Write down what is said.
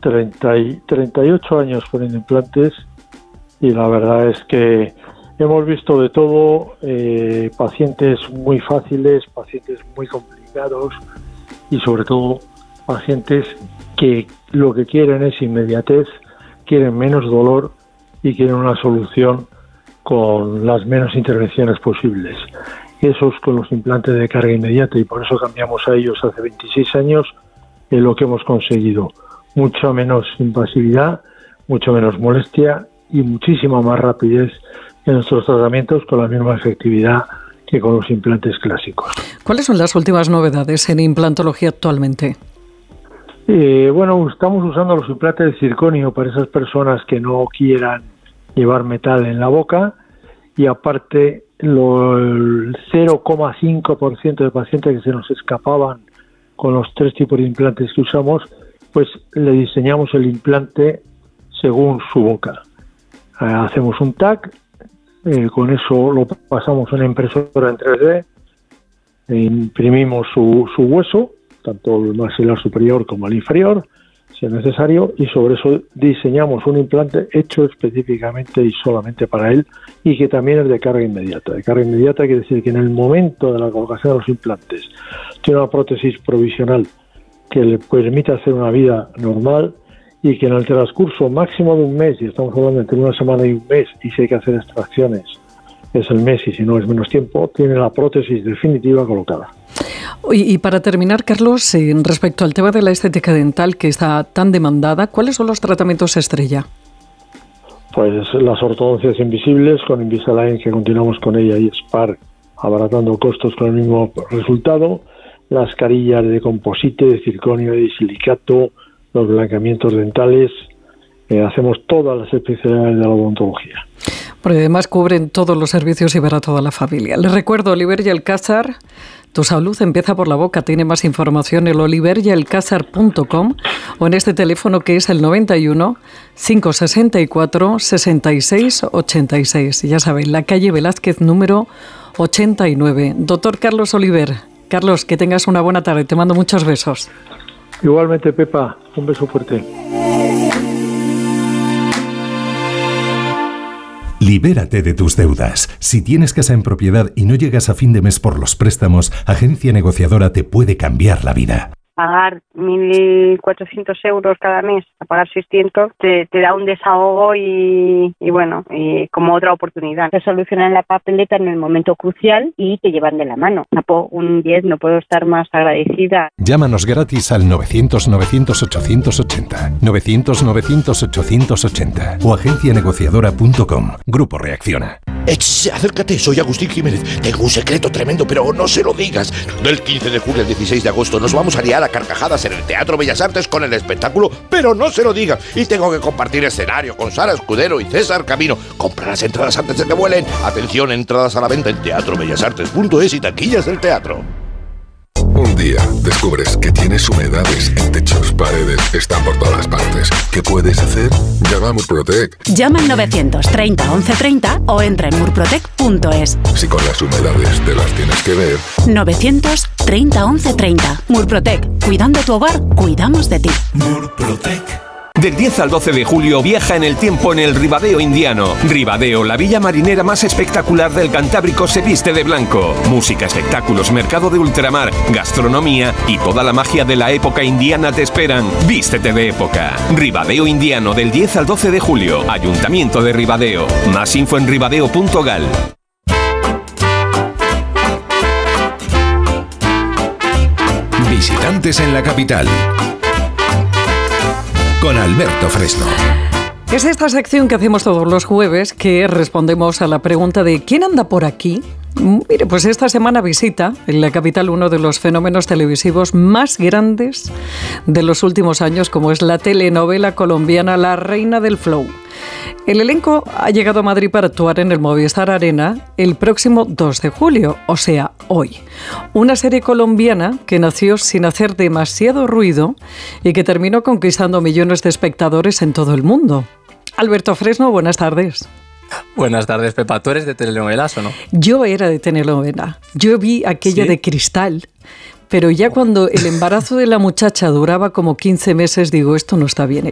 38 años poniendo implantes y la verdad es que hemos visto de todo, pacientes muy fáciles, pacientes muy complicados y sobre todo pacientes que lo que quieren es inmediatez, quieren menos dolor y quieren una solución con las menos intervenciones posibles. Eso es con los implantes de carga inmediata y por eso cambiamos a ellos hace 26 años lo que hemos conseguido. Mucha menos invasividad, mucho menos molestia y muchísima más rapidez en nuestros tratamientos con la misma efectividad que con los implantes clásicos. ¿Cuáles son las últimas novedades en implantología actualmente? Bueno, estamos usando los implantes de circonio para esas personas que no quieran llevar metal en la boca y aparte el 0,5% de pacientes que se nos escapaban con los 3 tipos de implantes que usamos, pues le diseñamos el implante según su boca. Hacemos un TAC, con eso lo pasamos a una impresora en 3D, imprimimos su hueso, tanto el maxilar superior como el inferior, si es necesario, y sobre eso diseñamos un implante hecho específicamente y solamente para él y que también es de carga inmediata. De carga inmediata quiere decir que en el momento de la colocación de los implantes tiene una prótesis provisional que le permite hacer una vida normal y que en el transcurso máximo de un mes, y estamos hablando entre una semana y un mes, y si hay que hacer extracciones es el mes y si no es menos tiempo, tiene la prótesis definitiva colocada. Y para terminar, Carlos, respecto al tema de la estética dental que está tan demandada, ¿cuáles son los tratamientos estrella? Pues las ortodoncias invisibles con Invisalign, que continuamos con ella, y Spark, abaratando costos con el mismo resultado, las carillas de composite, de circonio y de silicato, los blanqueamientos dentales, hacemos todas las especialidades de la odontología. Porque además cubren todos los servicios y para toda la familia. Les recuerdo, Oliver y Alcázar, tu salud empieza por la boca. Tiene más información en oliveryalcázar.com o en este teléfono que es el 91 564 66 86. Ya saben, la calle Velázquez número 89. Doctor Carlos Oliver. Carlos, que tengas una buena tarde. Te mando muchos besos. Igualmente, Pepa. Un beso fuerte. Libérate de tus deudas. Si tienes casa en propiedad y no llegas a fin de mes por los préstamos, Agencia Negociadora te puede cambiar la vida. Pagar 1.400 euros cada mes, a pagar 600, te da un desahogo y bueno, y como otra oportunidad. Te solucionan la papeleta en el momento crucial y te llevan de la mano. Un 10, no puedo estar más agradecida. Llámanos gratis al 900-900-880, 900-900-880 o agencianegociadora.com. Grupo Reacciona. Acércate, soy Agustín Jiménez. Tengo un secreto tremendo, pero no se lo digas. Del 15 de julio al 16 de agosto nos vamos a liar a carcajadas en el Teatro Bellas Artes con el espectáculo, pero no se lo digas. Y tengo que compartir escenario con Sara Escudero y César Camino. Compra las entradas antes de que vuelen. Atención, entradas a la venta en teatrobellasartes.es y taquillas del teatro. Un día descubres que tienes humedades en techos, paredes, están por todas partes. ¿Qué puedes hacer? Llama a Murprotec. Llama al 930 1130 o entra en murprotec.es. Si con las humedades te las tienes que ver. 930 1130. Murprotec. Cuidando tu hogar, cuidamos de ti. Murprotec. Del 10 al 12 de julio viaja en el tiempo en el Ribadeo indiano. Ribadeo, la villa marinera más espectacular del Cantábrico, se viste de blanco. Música, espectáculos, mercado de ultramar, gastronomía y toda la magia de la época indiana te esperan. Vístete de época. Ribadeo indiano, del 10 al 12 de julio. Ayuntamiento de Ribadeo. Más info en ribadeo.gal. Visitantes en la capital. Con Alberto Fresno. Es esta sección que hacemos todos los jueves que respondemos a la pregunta de ¿quién anda por aquí? Mire, pues esta semana visita en la capital uno de los fenómenos televisivos más grandes de los últimos años, como es la telenovela colombiana La Reina del Flow. El elenco ha llegado a Madrid para actuar en el Movistar Arena el próximo 2 de julio, o sea, hoy. Una serie colombiana que nació sin hacer demasiado ruido y que terminó conquistando millones de espectadores en todo el mundo. Alberto Fresno, buenas tardes. Buenas tardes, Pepa. ¿Tú eres de telenovelas o no? Yo era de telenovela. Yo vi aquella ¿Sí? de Cristal, pero ya cuando el embarazo de la muchacha duraba como 15 meses, digo, esto no está bien.